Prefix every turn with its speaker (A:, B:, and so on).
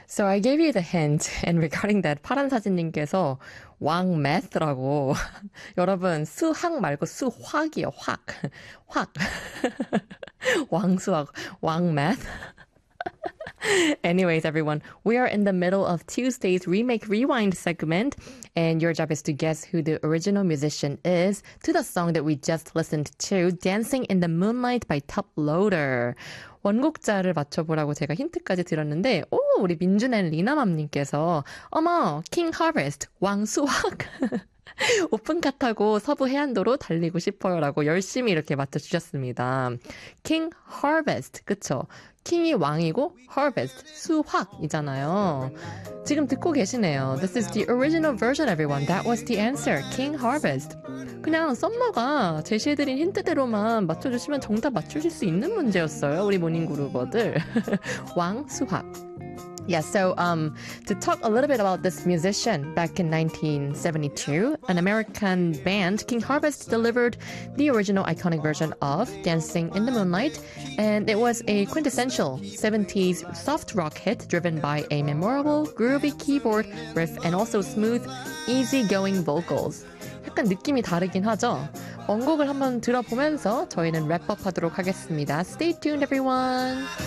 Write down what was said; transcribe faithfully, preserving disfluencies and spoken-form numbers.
A: So I gave you the hint, and regarding that, 파란 사진님께서 왕매th라고 여러분 수학 말고 수화기요, 확, 확, 왕수학, 왕매th. Anyways, everyone, we are in the middle of Tuesday's Remake Rewind segment, and your job is to guess who the original musician is to the song that we just listened to, Dancing in the Moonlight by Top Loader. 원곡자를 맞춰보라고 제가 힌트까지 드렸는데, 오, 우리 민준앤 리나맘님께서, 어머, King Harvest, 왕수학. 오픈카 타고 서부 해안도로 달리고 싶어요라고 열심히 이렇게 맞춰주셨습니다. King Harvest, 그쵸? 킹이 왕이고 harvest, 수확이잖아요. 지금 듣고 계시네요. This is the original version, everyone. That was the answer. King Harvest. 그냥 썸머가 제시해드린 힌트대로만 맞춰주시면 정답 맞추실 수 있는 문제였어요. 우리 모닝그룹어들. 왕, 수학. Yeah, so um, to talk a little bit about this musician, back in nineteen seventy-two, an American band, King Harvest, delivered the original iconic version of Dancing in the Moonlight, and it was a quintessential seventies soft rock hit driven by a memorable, groovy keyboard riff and also smooth, easygoing vocals. 약간 느낌이 다르긴 하죠? 원곡을 한번 들어보면서 저희는 랩업 하도록 하겠습니다. Stay tuned, everyone!